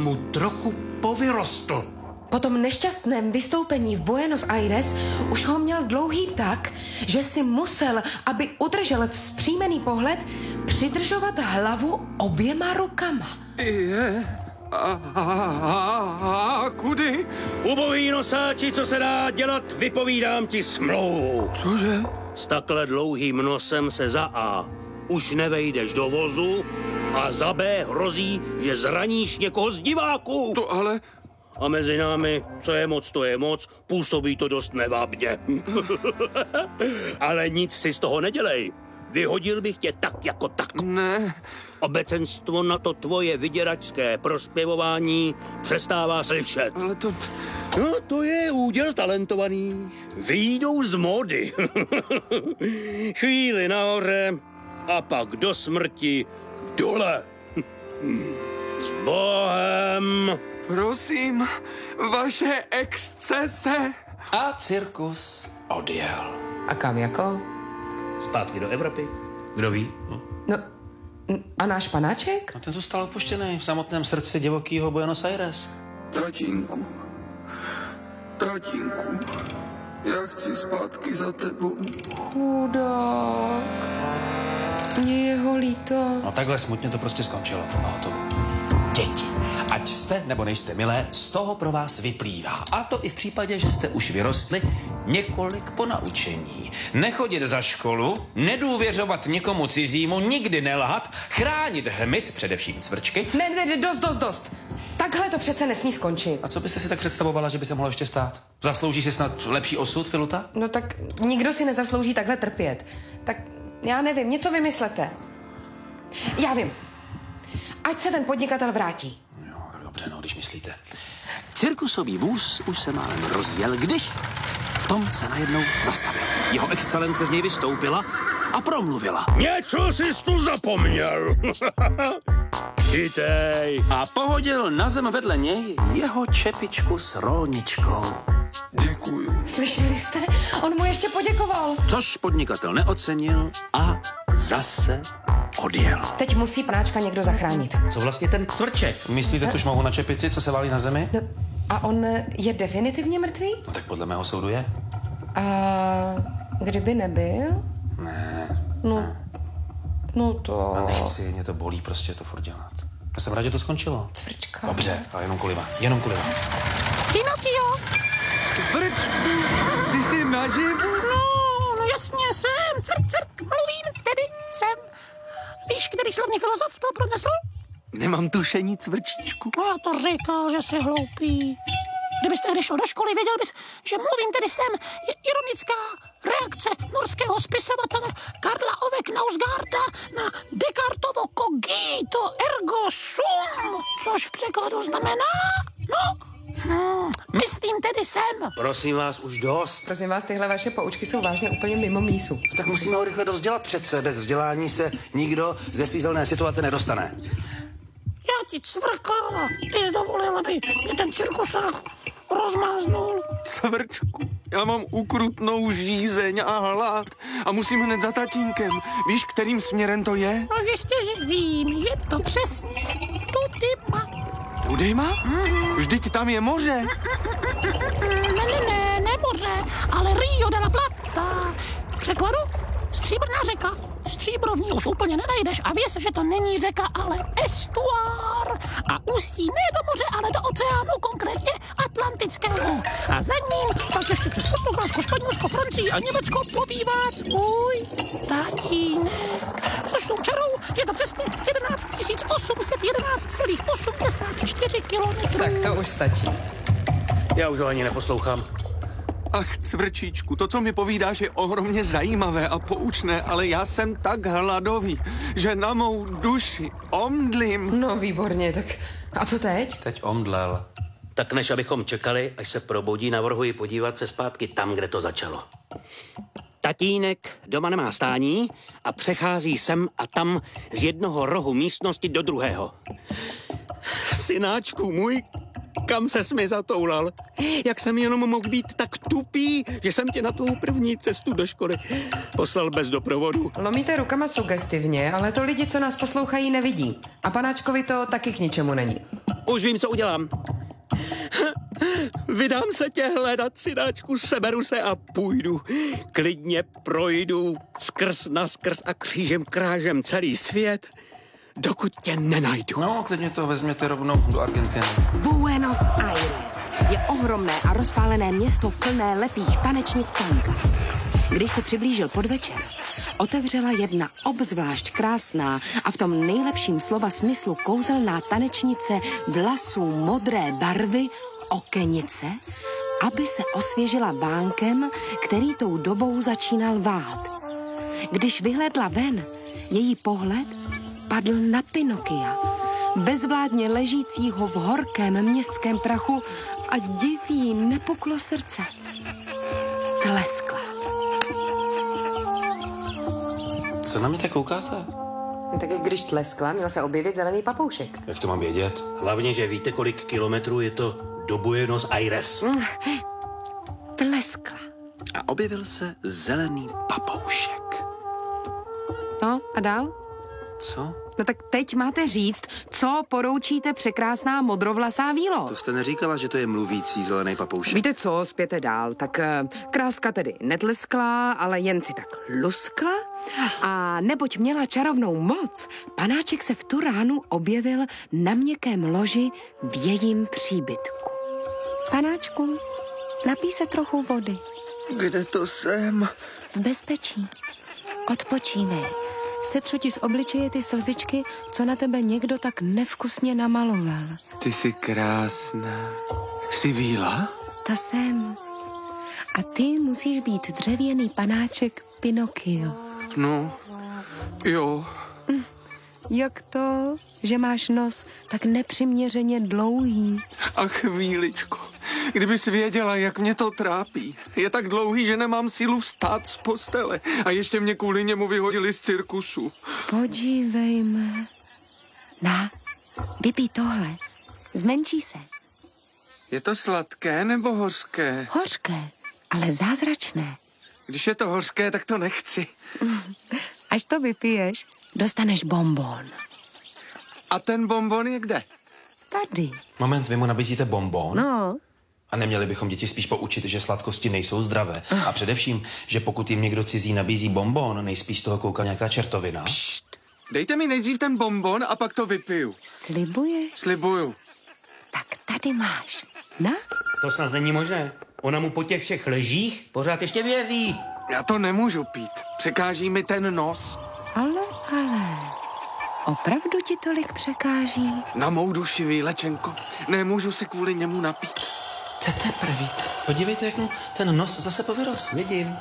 mu trochu povyrostl. Po tom nešťastném vystoupení v Buenos Aires už ho měl dlouhý tak, že si musel, aby udržel vzpřímený pohled, přidržovat hlavu oběma rukama. A kudy? Ubohý nosáči, co se dá dělat, vypovídám ti smlouvu. Cože? S takhle dlouhým nosem se za A už nevejdeš do vozu a za B hrozí, že zraníš někoho z diváků. To ale... A mezi námi, co je moc, to je moc, působí to dost nevábně. Ale nic si z toho nedělej. Vyhodil bych tě tak jako tak. Ne. Obecenstvo na to tvoje vyděračské prospěvování přestává slyšet. Ale to... No, to je úděl talentovaných. Vyjdou z módy. Chvíli nahoře a pak do smrti dole. S Bohem. Prosím, vaše excese. A cirkus odjel. A kam jako? Zpátky do Evropy. Kdo ví? No, a náš panáček? No ten zůstal opuštěný v samotném srdci divokýho Buenos Aires. Tatínku, já chci zpátky za tebou. Chudák. Mně je ho líto. No takhle smutně to prostě skončilo. A hotovo. Děti, ať jste nebo nejste milé, z toho pro vás vyplývá. A to i v případě, že jste už vyrostli, několik ponaučení. Nechodit za školu, nedůvěřovat někomu cizímu, nikdy nelhat, chránit hmyz, především cvrčky. Ne, dost. Takhle to přece nesmí skončit. A co byste si tak představovala, že by se mohlo ještě stát? Zaslouží si snad lepší osud, Filuta? No tak nikdo si nezaslouží takhle trpět. Tak já nevím, něco vymyslete. Já vím. Ať se ten podnikatel vrátí. Jo, tak dobře, no, když myslíte. Cirkusový vůz už se málem rozjel, když v tom se najednou zastavil. Jeho excelence z něj vystoupila a promluvila. Něco jsi tu zapomněl. Chytej. A pohodil na zem vedle něj jeho čepičku s rolničkou. Děkuju. Slyšeli jste? On mu ještě poděkoval. Což podnikatel neocenil a zase odjel. Teď musí panáčka někdo zachránit. Co vlastně ten cvrček? Myslíte tu šmohu na čepici, co se válí na zemi? No, a on je definitivně mrtvý? No tak podle mého soudu je. A kdyby nebyl? Ne. No to... Já nechci, mě to bolí prostě to furt dělat. Já jsem rád, že to skončilo. Cvrčka. Dobře, ale jenom kvůli vám. Jenom kvůli vám. Pinokio! Cvrčku, ty jsi naživu? No jasně jsem. Crk, mluvím, tedy jsem. Víš, který slavný filozof to pronesl? Nemám tušení, cvrčičku. No, to říká, že jsi hloupý. Kdybyste tehdy šel do školy, věděl bys, že mluvím tedy jsem je ironická reakce norského spisovatele Karla Ove Knausgaarda na Descartovo cogito ergo sum, což v překladu znamená, myslím tedy jsem. Prosím vás, už dost. Prosím vás, tyhle vaše poučky jsou vážně úplně mimo mísu. No, tak musíme ho rychle dovzdělat přece. Bez vzdělání se nikdo ze svízelné situace nedostane. Já ti cvrkála, ty jsi dovolil, aby mě ten cirkusák rozmáznul. Cvrčku, já mám ukrutnou žízeň a hlad a musím hned za tatínkem. Víš, kterým směrem to je? No jistě, že vím, je to přesně Tudima. Tudejma? Vždyť tam je moře. Ne moře, ale Rio de la Plata. V překladu stříbrná řeka. Stříbro v ní už úplně nenajdeš a věř, že to není řeka, ale estuár. A ústí ne do moře, ale do oceánu, konkrétně Atlantického. A za ním pak ještě přes Portugalsko, Španělsko, Francii a Německo pobývá tvůj tatínek. Točnou čarou je to přesně 11 811,84 kilometrů. Tak to už stačí. Já už ho ani neposlouchám. Ach, cvrčičku, to, co mi povídáš, je ohromně zajímavé a poučné, ale já jsem tak hladový, že na mou duši omdlím. No výborně, tak a co teď? Teď omdlel. Tak než abychom čekali, až se probudí, navrhuji podívat se zpátky tam, kde to začalo. Tatínek doma nemá stání a přechází sem a tam z jednoho rohu místnosti do druhého. Synáčku můj, kam ses mi zatoulal? Jak jsem jenom mohl být tak tupý, že jsem tě na tvou první cestu do školy poslal bez doprovodu. Lomíte rukama sugestivně, ale to lidi, co nás poslouchají, nevidí. A panáčkovi to taky k ničemu není. Už vím, co udělám. Vydám se tě hledat, synáčku, seberu se a půjdu. Klidně projdu skrz naskrz a křížem krážem celý svět, dokud tě nenajdu. No, klidně to vezměte rovnou do Argentiny. Buenos Aires je ohromné a rozpálené město plné lepých tanečnic tanka. Když se přiblížil podvečer, otevřela jedna obzvlášť krásná a v tom nejlepším slova smyslu kouzelná tanečnice vlasů modré barvy okenice, aby se osvěžila bánkem, který tou dobou začínal vát. Když vyhlédla ven, její pohled padl na Pinokia, bezvládně ležícího v horkém městském prachu, a div jí nepuklo srdce. Tleskla. Co na mě tak koukáte? Tak když tleskla, měl se objevit zelený papoušek. Jak to mám vědět? Hlavně, že víte, kolik kilometrů je to do Buenos Aires. Tleskla. A objevil se zelený papoušek. No a dál? Co? No tak teď máte říct, co poroučíte překrásná modrovlasá vílo. To jste neříkala, že to je mluvící zelený papoušek. Víte co, zpěte dál. Tak kráska tedy netleskla, ale jen si tak luskla. A neboť měla čarovnou moc, panáček se v tu ránu objevil na měkkém loži v jejím příbytku. Panáčku, napij se trochu vody. Kde to jsem? V bezpečí. Odpočívej. Setřu ti z obličeje ty slzičky, co na tebe někdo tak nevkusně namaloval. Ty jsi krásná. Jsi víla? To jsem. A ty musíš být dřevěný panáček Pinokio. No, jo. Jak to, že máš nos tak nepřiměřeně dlouhý? A chvíličko, kdybys věděla, jak mě to trápí. Je tak dlouhý, že nemám sílu vstát z postele. A ještě mě kvůli němu vyhodili z cirkusu. Podívejme. Vypij tohle. Zmenší se. Je to sladké nebo hořké? Hořké, ale zázračné. Když je to hořké, tak to nechci. Až to vypiješ, dostaneš bonbon. A ten bonbon je kde? Tady. Moment, vy mu nabízíte bonbon? No. A neměli bychom děti spíš poučit, že sladkosti nejsou zdravé. A především, že pokud jim někdo cizí nabízí bonbon, nejspíš z toho kouká nějaká čertovina. Dejte mi nejdřív ten bonbon a pak to vypiju. Slibuješ? Slibuju. Tak tady máš. Na? To snad není možné. Ona mu po těch všech ležích pořád ještě věří. Já to nemůžu pít. Překáží mi ten nos. Ale. Opravdu ti tolik překáží? Na mou duši, Výlečenko. Nemůžu se kvůli němu napít. Co teprve, víte? Podívejte, jak mu ten nos zase povyrost. Vidím.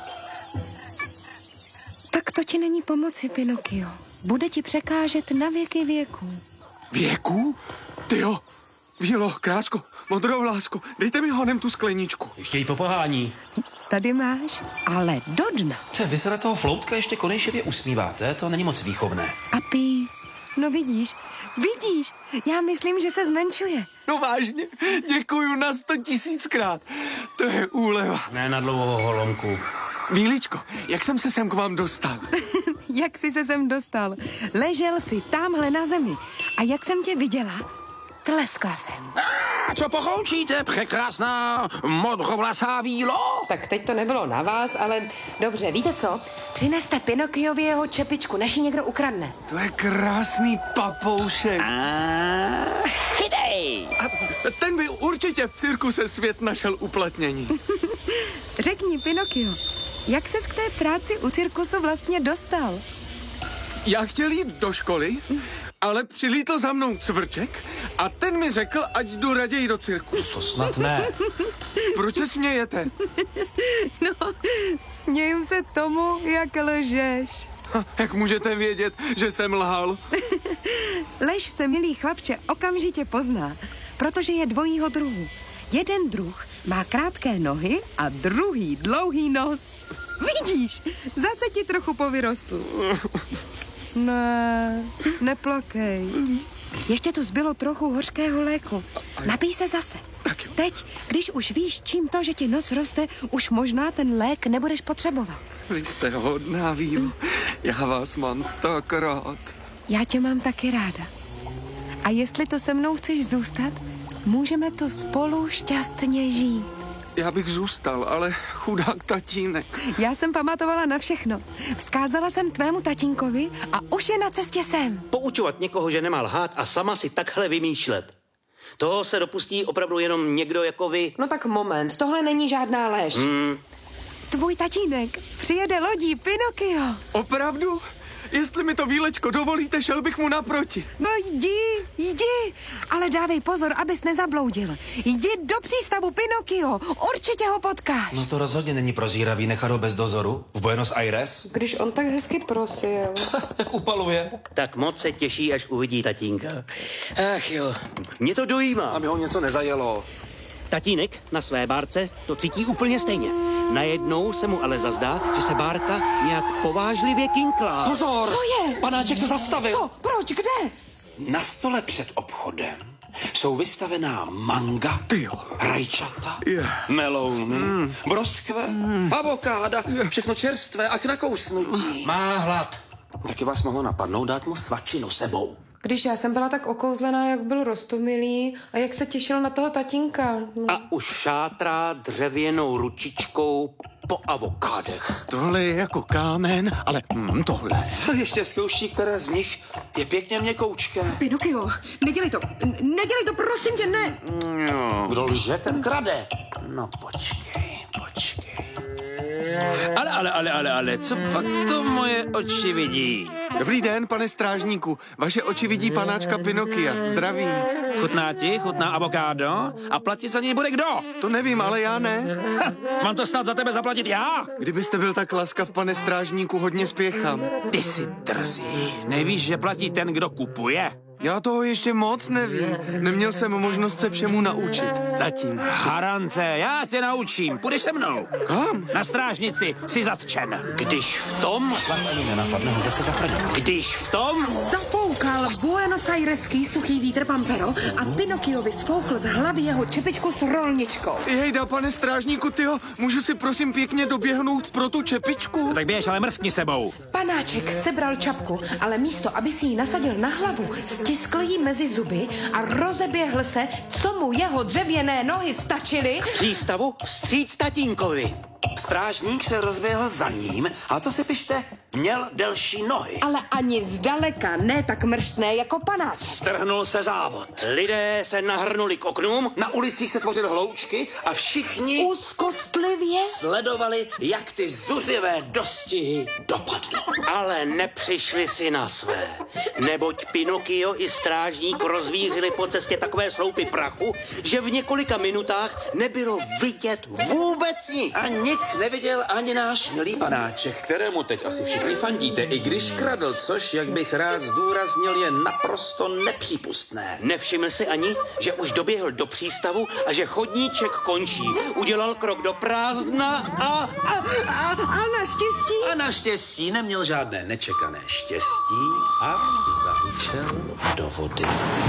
Tak to ti není pomoci, Pinokio. Bude ti překážet na věky věků. Věku? Tyjo, Vílo, krásko, modrovlásko, dejte mi honem tu skleničku. Ještě jí popohání. Tady máš, ale do dna. Vy se na toho floutka ještě konejšivě usmíváte, to není moc výchovné. A pij. No vidíš, já myslím, že se zmenšuje. No vážně, děkuju na 100 000krát. To je úleva. Ne na dlouhou holomku. Víličko, jak jsem se sem k vám dostal? Jak jsi se sem dostal? Ležel jsi tamhle na zemi a jak jsem tě viděla, tleskla jsem. Co pochoučíte, překrásná modrovlasá vílo? Tak teď to nebylo na vás, ale dobře, víte co? Přineste Pinokiovi jeho čepičku, než ji někdo ukradne. To je krásný papoušek. Chytej! A ten by určitě v cirkuse svět našel uplatnění. Řekni, Pinokio, jak ses k té práci u cirkusu vlastně dostal? Já chtěl jít do školy, ale přilítl za mnou cvrček a ten mi řekl, ať jdu raději do cirkusu. To snad ne. Proč se smějete? No, směju se tomu, jak lžeš. Jak můžete vědět, že jsem lhal? Lež se, milý chlapče, okamžitě pozná, protože je dvojího druhu. Jeden druh má krátké nohy a druhý dlouhý nos. Vidíš, zase ti trochu povyrostl. Ne, neplakej. Ještě tu zbylo trochu hořkého léku. Napij se zase. Teď, když už víš, čím to, že ti nos roste, už možná ten lék nebudeš potřebovat. Vy jste hodná, Vílo. Já vás mám tak rád. Já tě mám taky ráda. A jestli to se mnou chceš zůstat, můžeme to spolu šťastně žít. Já bych zůstal, ale chudák tatínek. Já jsem pamatovala na všechno. Vzkázala jsem tvému tatínkovi a už je na cestě sem. Poučovat někoho, že nemá lhát a sama si takhle vymýšlet. To se dopustí opravdu jenom někdo jako vy. No tak moment, tohle není žádná lež. Tvůj tatínek přijede lodí Pinokio. Opravdu? Jestli mi to, Vílečko, dovolíte, šel bych mu naproti. No jdi, ale dávej pozor, abys nezabloudil. Jdi do přístavu Pinokio, určitě ho potkáš. No to rozhodně není prozíravý nechat ho bez dozoru v Buenos Aires. Když on tak hezky prosil. Jak upaluje. Tak moc se těší, až uvidí tatínka. Ach jo, mě to dojímá. Aby ho něco nezajelo. Tatínek na své bárce to cítí úplně stejně. Najednou se mu ale zazdá, že se bárka nějak povážlivě kinklá. Pozor! Co je? Panáček se zastavil. Co? Proč? Kde? Na stole před obchodem jsou vystavená manga, rajčata, melouny, broskve, avokáda, všechno čerstvé a k nakousnutí. Má hlad. Taky vás mohlo napadnout dát mu svačinu sebou. Když já jsem byla tak okouzlená, jak byl roztomilý a jak se těšil na toho tatínka. A už šátrá dřevěnou ručičkou po avokádech. Tohle je jako kámen, ale tohle. Co ještě zkouší, které z nich je pěkně měkoučké? Pinokio, nedělej to, prosím tě, ne. Kdo lže, ten krade. No počkej. Ale, co pak to moje oči vidí? Dobrý den, pane strážníku. Vaše oči vidí panáčka Pinokia. Zdravím. Chutná avokádo? A platit za něj bude kdo? To nevím, ale já ne. Mám to snad za tebe zaplatit já? Kdybyste byl tak laskav, pane strážníku, hodně spěchám. Ty jsi drzý. Nevíš, že platí ten, kdo kupuje? Já toho ještě moc nevím. Neměl jsem možnost se všemu naučit. Zatím. Harante, já tě naučím. Půjdeš se mnou. Kam? Na strážnici jsi zatčen. Když v tom... Vás ani nenapadne ho zase zachránit. Když v tom... Zafoukal Buenos Aireský suchý vítr Pampero a Pinokiovi sfoukl z hlavy jeho čepičku s rolničkou. Jejda, pane strážníku, tyjo, můžu si prosím pěkně doběhnout pro tu čepičku? Tak běž, ale mrskni sebou. Panáček sebral čapku, ale místo, aby si ji nasadil na hlavu, stiskl ji mezi zuby a rozeběhl se, co mu jeho dřevěné nohy stačily. Přístavu vstříc tatínkovi. Strážník se rozběhl za ním a to si pište, měl delší nohy. Ale ani zdaleka ne tak mrštné jako panáček. Strhnul se závod. Lidé se nahrnuli k oknům. Na ulicích se tvořily hloučky a všichni Úzkostlivě sledovali, jak ty zuřivé dostihy dopadnou. Ale nepřišli si na své. Neboť Pinokio i strážník rozvířili po cestě takové sloupy prachu, že v několika minutách nebylo vidět vůbec nic. A nic neviděl ani náš milý panáček, kterému teď asi všichni fandíte, i když kradl, což, jak bych rád zdůraznil, je naprosto nepřípustné. Nevšiml si ani, že už doběhl do přístavu a že chodníček končí. Udělal krok do prázdna a naštěstí. A naštěstí neměl žádné nečekané štěstí a zahučel do vody.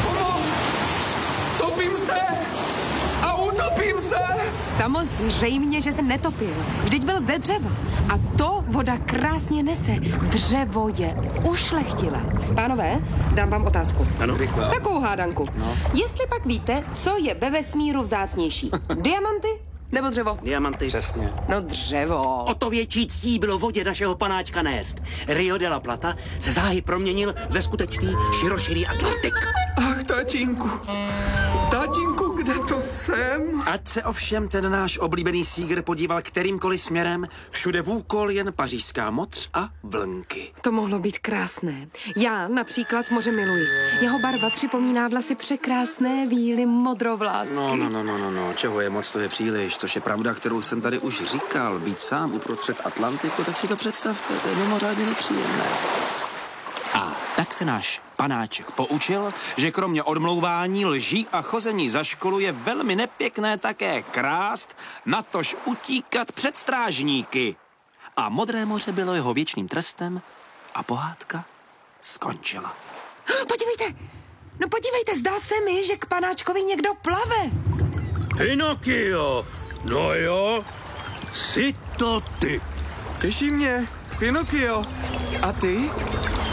Topím se! A utopím se! Samozřejmě, že se netopil. Vždyť byl ze dřeva. A to voda krásně nese. Dřevo je ušlechtilé. Pánové, dám vám otázku. Ano, rychle. Takovou hádanku. Jestli pak víte, co je ve vesmíru vzácnější? Diamanty nebo dřevo? Diamanty. Přesně. No dřevo. O to větší ctí bylo vodě našeho panáčka nést. Rio de la Plata se záhy proměnil ve skutečný široširý Atlantik. Ach, tatínku. Tatínku, kde to jsem? Ať se ovšem ten náš oblíbený sígr podíval kterýmkoliv směrem, všude vůkol jen pařížská moc a vlnky. To mohlo být krásné. Já například moře miluji. Jeho barva připomíná vlasy překrásné víly modrovlásky. No, čeho je moc, to je příliš, což je pravda, kterou jsem tady už říkal. Být sám uprostřed Atlantiku, tak si to představte, to je mimořádně nepříjemné. A tak se náš panáček poučil, že kromě odmlouvání, lží a chození za školu je velmi nepěkné také krást, natož utíkat před strážníky. A Modré moře bylo jeho věčným trestem a pohádka skončila. Podívejte, zdá se mi, že k panáčkovi někdo plave. Pinokio, no jo, jsi to ty. Těší mě. Pinokio. A ty?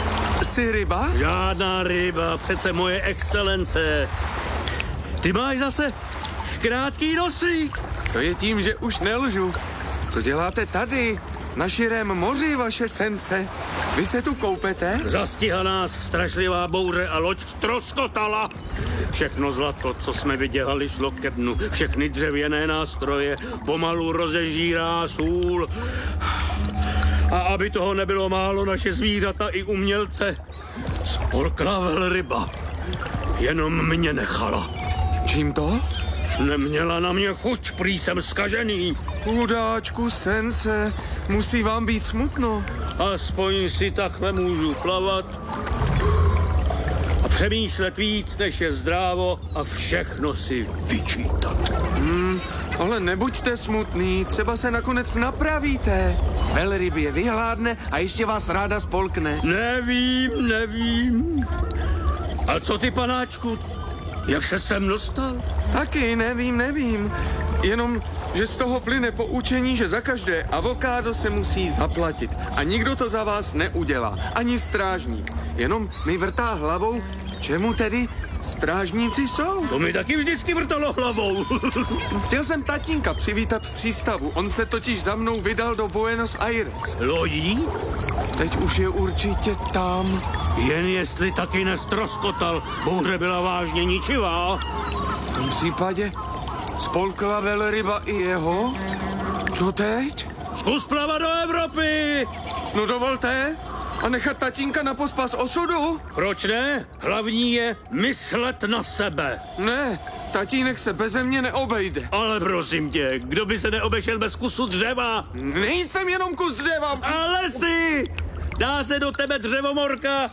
Jsi ryba? Žádná ryba, přece moje excelence. Ty máš zase krátký nosík. To je tím, že už nelžu. Co děláte tady? Na širém moři, vaše sence? Vy se tu koupete? Zastihla nás strašlivá bouře a loď ztroskotala. Všechno zlato, co jsme vydělali, šlo ke dnu. Všechny dřevěné nástroje pomalu rozežírá sůl. A aby toho nebylo málo, naše zvířata i umělce spolkla velryba. Jenom mě nechala. Čím to? Neměla na mě chuť, prý jsem zkažený. Chudáčku, sence, musí vám být smutno. Aspoň si takhle můžu plavat a přemýšlet víc, než je zdrávo a všechno si vyčítat. Ale nebuďte smutný, třeba se nakonec napravíte. Velrybě vyhládne a ještě vás ráda spolkne. Nevím. A co ty, panáčku? Jak se sem dostal? Taky nevím. Jenom, že z toho plyne poučení, že za každé avokádo se musí zaplatit. A nikdo to za vás neudělá. Ani strážník. Jenom mi vrtá hlavou, čemu tedy strážníci jsou. To mi taky vždycky vrtalo hlavou. Chtěl jsem tatínka přivítat v přístavu. On se totiž za mnou vydal do Buenos Aires. Lodí? Teď už je určitě tam. Jen jestli taky nestroskotal. Bouře byla vážně ničivá. V tom případě spolkla velryba i jeho? Co teď? Zkus plavat do Evropy! No dovolte. A nechat tatínka na pospas osudu? Proč ne? Hlavní je myslet na sebe. Ne, tatínek se beze mě neobejde. Ale prosím tě, kdo by se neobešel bez kusu dřeva? Nejsem jenom kus dřeva. Ale si! Dá se do tebe dřevomorka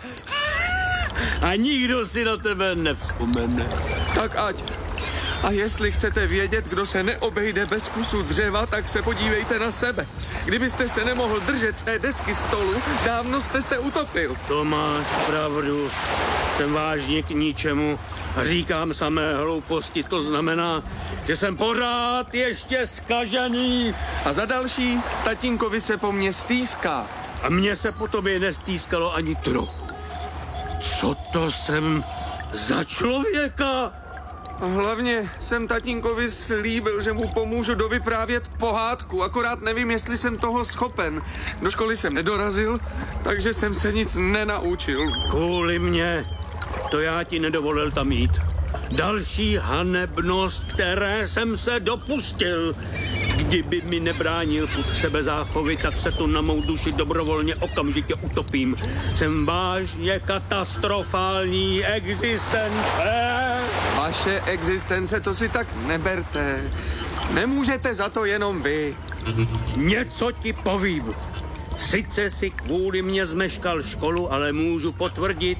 a nikdo si na tebe nevzpomene. Tak ať. A jestli chcete vědět, kdo se neobejde bez kusu dřeva, tak se podívejte na sebe. Kdybyste se nemohl držet té desky stolu, dávno jste se utopil. To máš pravdu. Jsem vážně k ničemu a říkám samé hlouposti. To znamená, že jsem pořád ještě zkažený. A za další, tatínkovi se po mně stýská. A mně se po tobě nestýskalo ani trochu. Co to jsem za člověka? A hlavně jsem tatínkovi slíbil, že mu pomůžu dovyprávět pohádku, akorát nevím, jestli jsem toho schopen. Do školy jsem nedorazil, takže jsem se nic nenaučil. Kvůli mně, to já ti nedovolil tam jít. Další hanebnost, které jsem se dopustil. Kdyby mi nebránil pud sebezáchovy, tak se tu na mou duši dobrovolně okamžitě utopím. Jsem vážně katastrofální existence. Vaše existence, to si tak neberte. Nemůžete za to jenom vy. Něco ti povím. Sice si kvůli mě zmeškal školu, ale můžu potvrdit,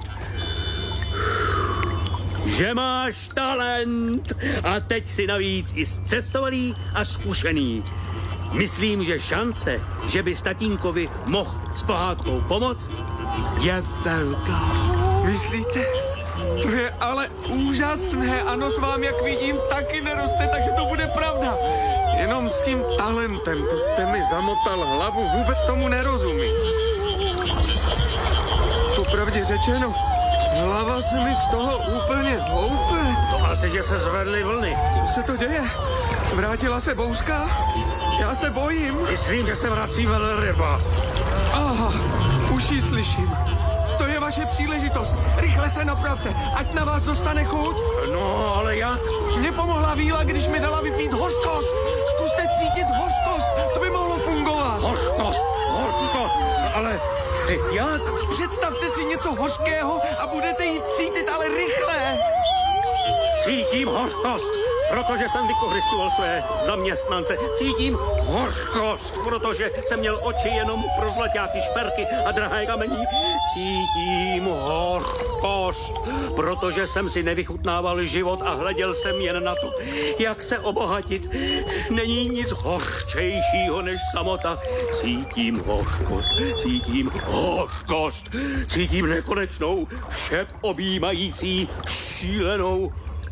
že máš talent a teď si navíc i zcestovaný a zkušený. Myslím, že šance, že bys tatínkovi mohl s pohádkou pomoct, je velká. Myslíte? To je ale úžasné. A nos vám, jak vidím, taky neroste, takže to bude pravda. Jenom s tím talentem, to jste mi zamotal hlavu, vůbec tomu nerozumím. Popravdě řečeno, hlava se mi z toho úplně houpe. To asi, že se zvedly vlny. Co se to děje? Vrátila se bouřka? Já se bojím. Myslím, že se vrací velryba. Aha, už ji slyším. To je vaše příležitost. Rychle se napravte, ať na vás dostane chuť. No, ale jak? Mně pomohla víla, když mi dala vypít hořkost. Zkuste cítit hořkost, to by mohlo fungovat. Hořkost, ale jak? Představte si něco hořkého a budete ji cítit, ale rychle. Cítím hořkost, protože jsem vykořistoval své zaměstnance. Cítím hořkost, protože jsem měl oči jenom pro zlaťáky, šperky a drahé kamení. Cítím hořkost, protože jsem si nevychutnával život a hleděl jsem jen na to, jak se obohatit. Není nic hořčejšího než samota. Cítím hořkost, cítím nekonečnou, vše objímající, šílenou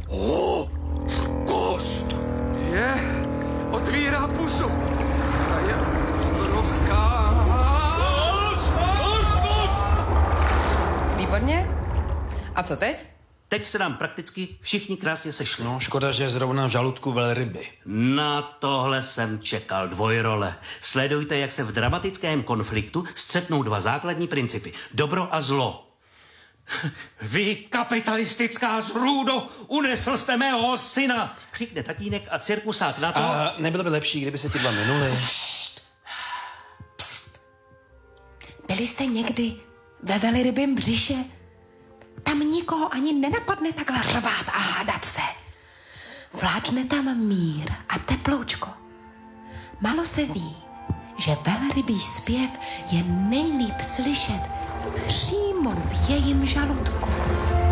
hořkost. Otvírá pusu. Ta je obrovská. A co teď? Teď se nám prakticky všichni krásně sešli. No, škoda, že je zrovna v žaludku velryby. Na tohle jsem čekal, dvojrole. Sledujte, jak se v dramatickém konfliktu střetnou dva základní principy. Dobro a zlo. Vy, kapitalistická zrůdo, unesl jste mého syna! Křikne tatínek a cirkusák na to. A nebylo by lepší, kdyby se ti dva minuli? Byli jste někdy ve velrybím břiše? Tam nikoho ani nenapadne takhle řvát a hádat se. Vládne tam mír a teploučko. Málo se ví, že velrybí zpěv je nejlíp slyšet přímo v jejím žaludku.